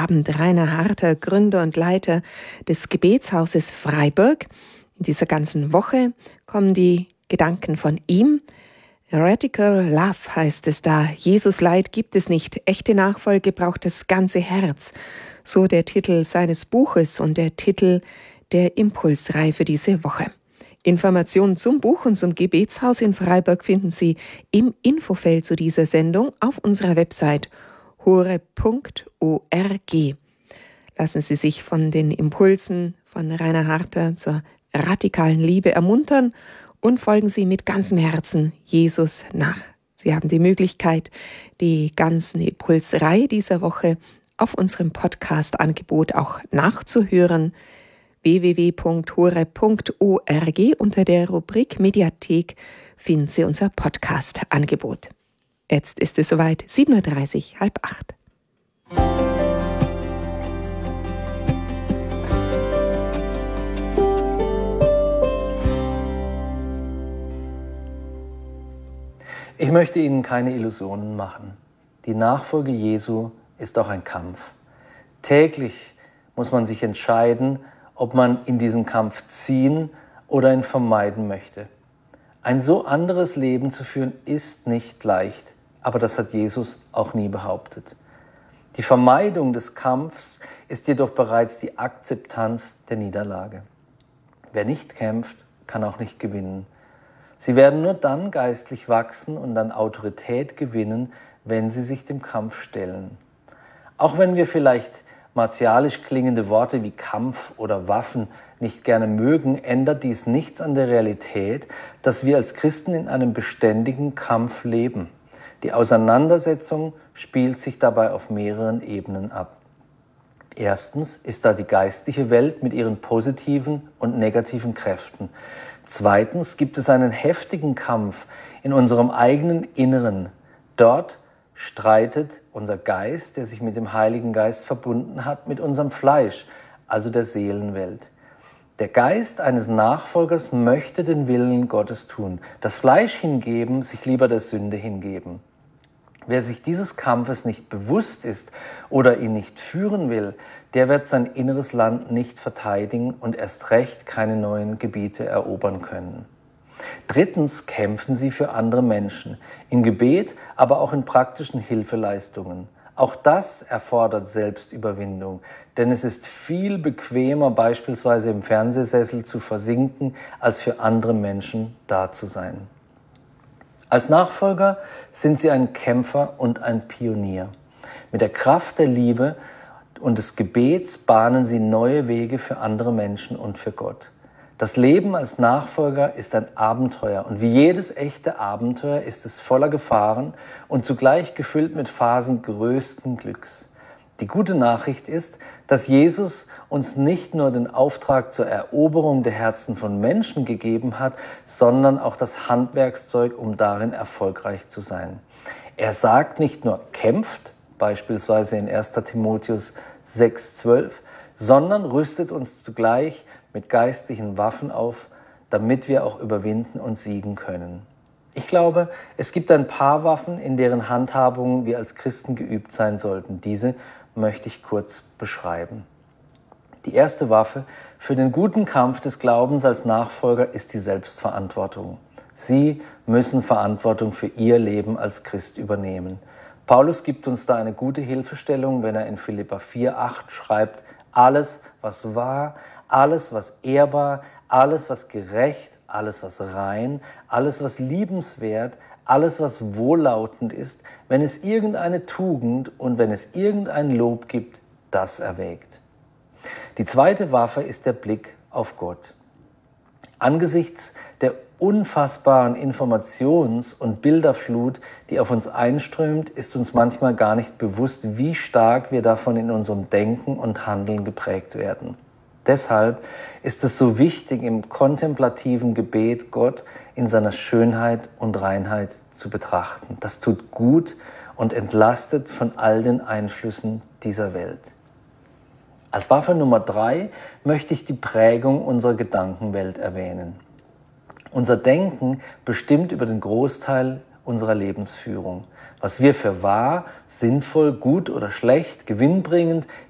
Abend Rainer Harter, Gründer und Leiter des Gebetshauses Freiburg. In dieser ganzen Woche kommen die Gedanken von ihm. Radical Love heißt es da. Jesus Leid gibt es nicht. Echte Nachfolge braucht das ganze Herz. So der Titel seines Buches und der Titel der Impulsreihe für diese Woche. Informationen zum Buch und zum Gebetshaus in Freiburg finden Sie im Infofeld zu dieser Sendung auf unserer Website horeb.org. Lassen Sie sich von den Impulsen von Rainer Harter zur radikalen Liebe ermuntern und folgen Sie mit ganzem Herzen Jesus nach. Sie haben die Möglichkeit, die ganzen Impulsreihe dieser Woche auf unserem Podcast-Angebot auch nachzuhören. www.horeb.org. Unter der Rubrik Mediathek finden Sie unser Podcast-Angebot. Jetzt ist es soweit, 7:30 Uhr, 7:30. Ich möchte Ihnen keine Illusionen machen. Die Nachfolge Jesu ist auch ein Kampf. Täglich muss man sich entscheiden, ob man in diesen Kampf ziehen oder ihn vermeiden möchte. Ein so anderes Leben zu führen ist nicht leicht, aber das hat Jesus auch nie behauptet. Die Vermeidung des Kampfs ist jedoch bereits die Akzeptanz der Niederlage. Wer nicht kämpft, kann auch nicht gewinnen. Sie werden nur dann geistlich wachsen und an Autorität gewinnen, wenn sie sich dem Kampf stellen. Auch wenn wir vielleicht martialisch klingende Worte wie Kampf oder Waffen nicht gerne mögen, ändert dies nichts an der Realität, dass wir als Christen in einem beständigen Kampf leben. Die Auseinandersetzung spielt sich dabei auf mehreren Ebenen ab. Erstens ist da die geistliche Welt mit ihren positiven und negativen Kräften. Zweitens gibt es einen heftigen Kampf in unserem eigenen Inneren. Dort streitet unser Geist, der sich mit dem Heiligen Geist verbunden hat, mit unserem Fleisch, also der Seelenwelt. Der Geist eines Nachfolgers möchte den Willen Gottes tun, das Fleisch hingeben, sich lieber der Sünde hingeben. Wer sich dieses Kampfes nicht bewusst ist oder ihn nicht führen will, der wird sein inneres Land nicht verteidigen und erst recht keine neuen Gebiete erobern können. Drittens kämpfen sie für andere Menschen, im Gebet, aber auch in praktischen Hilfeleistungen. Auch das erfordert Selbstüberwindung, denn es ist viel bequemer, beispielsweise im Fernsehsessel zu versinken, als für andere Menschen da zu sein. Als Nachfolger sind sie ein Kämpfer und ein Pionier. Mit der Kraft der Liebe und des Gebets bahnen sie neue Wege für andere Menschen und für Gott. Das Leben als Nachfolger ist ein Abenteuer und wie jedes echte Abenteuer ist es voller Gefahren und zugleich gefüllt mit Phasen größten Glücks. Die gute Nachricht ist, dass Jesus uns nicht nur den Auftrag zur Eroberung der Herzen von Menschen gegeben hat, sondern auch das Handwerkszeug, um darin erfolgreich zu sein. Er sagt nicht nur kämpft, beispielsweise in 1. Timotheus 6,12, sondern rüstet uns zugleich mit geistlichen Waffen auf, damit wir auch überwinden und siegen können. Ich glaube, es gibt ein paar Waffen, in deren Handhabung wir als Christen geübt sein sollten. Diese möchte ich kurz beschreiben. Die erste Waffe für den guten Kampf des Glaubens als Nachfolger ist die Selbstverantwortung. Sie müssen Verantwortung für ihr Leben als Christ übernehmen. Paulus gibt uns da eine gute Hilfestellung, wenn er in Philipper 4,8 schreibt, alles, was wahr, alles, was ehrbar, alles, was gerecht, alles, was rein, alles, was liebenswert, alles, was wohllautend ist, wenn es irgendeine Tugend und wenn es irgendein Lob gibt, das erwägt. Die zweite Waffe ist der Blick auf Gott. Angesichts der unfassbaren Informations- und Bilderflut, die auf uns einströmt, ist uns manchmal gar nicht bewusst, wie stark wir davon in unserem Denken und Handeln geprägt werden. Deshalb ist es so wichtig, im kontemplativen Gebet Gott in seiner Schönheit und Reinheit zu betrachten. Das tut gut und entlastet von all den Einflüssen dieser Welt. Als Waffe Nummer 3 möchte ich die Prägung unserer Gedankenwelt erwähnen. Unser Denken bestimmt über den Großteil unserer Lebensführung. Was wir für wahr, sinnvoll, gut oder schlecht, gewinnbringend,